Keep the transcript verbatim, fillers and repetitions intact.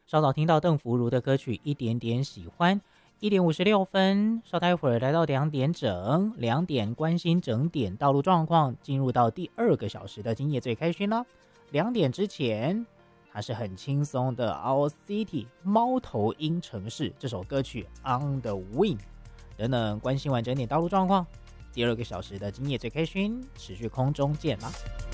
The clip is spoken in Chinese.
稍早听到邓福如的歌曲《一点点喜欢》，一点五十六分，稍待会儿来到两点整，两点关心整点道路状况，进入到第二个小时的今夜最开心了。两点之前，它是很轻松的 Our City 猫头鹰城市这首歌曲 On the Wing 等等，关心完整点道路状况，第二个小时的今夜最开心持续空中见啦。